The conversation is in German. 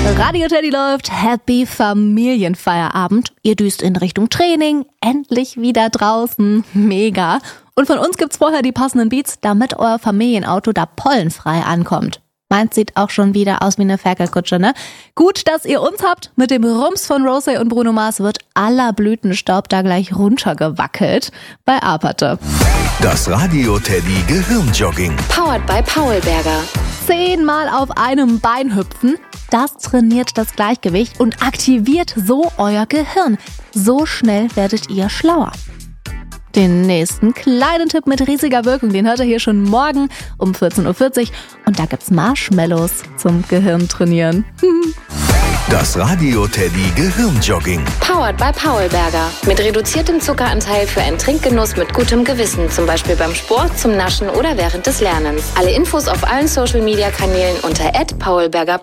Radio Teddy läuft, Happy Familienfeierabend. Ihr düst in Richtung Training, endlich wieder draußen, mega. Und von uns gibt's vorher die passenden Beats, damit euer Familienauto da pollenfrei ankommt. Meins sieht auch schon wieder aus wie eine Ferkelkutsche, ne? Gut, dass ihr uns habt. Mit dem Rums von Rosé und Bruno Mars wird aller Blütenstaub da gleich runtergewackelt. Bei Aperte. Das Radio Teddy Gehirnjogging. Powered by Paulberger. 10-mal auf einem Bein hüpfen. Das trainiert das Gleichgewicht und aktiviert so euer Gehirn. So schnell werdet ihr schlauer. Den nächsten kleinen Tipp mit riesiger Wirkung, den hört ihr hier schon morgen um 14.40 Uhr. Und da gibt's Marshmallows zum Gehirntrainieren. Das Radio Teddy Gehirnjogging. Powered by Paulberger. Mit reduziertem Zuckeranteil für einen Trinkgenuss mit gutem Gewissen. Zum Beispiel beim Sport, zum Naschen oder während des Lernens. Alle Infos auf allen Social-Media-Kanälen unter @paulberger.